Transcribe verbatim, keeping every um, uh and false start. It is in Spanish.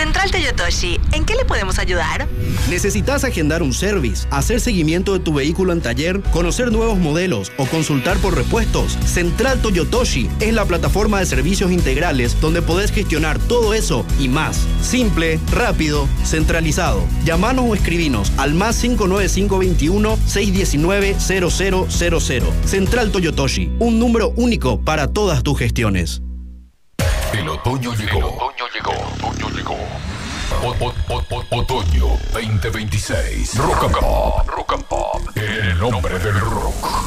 Central Toyotoshi, ¿en qué le podemos ayudar? ¿Necesitas agendar un service, hacer seguimiento de tu vehículo en taller, conocer nuevos modelos o consultar por repuestos? Central Toyotoshi es la plataforma de servicios integrales donde podés gestionar todo eso y más. Simple, rápido, centralizado. Llámanos o escribinos al más cinco nueve cinco veintiuno, seiscientos diecinueve, cero cero cero cero. Central Toyotoshi, un número único para todas tus gestiones. El otoño llegó. El otoño llegó. El otoño llegó. O- o- o- o- otoño veinte veintiséis. Rock and Pop. Rock and Pop. En el nombre del rock.